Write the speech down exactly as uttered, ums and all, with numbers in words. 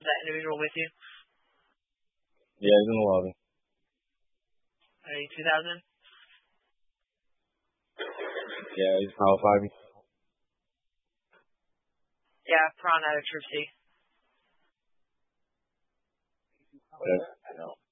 that individual with you? Yeah, he's in the lobby. Alright, two thousand? Yeah, he's power five. Yeah, prawn out of Troop C. Okay.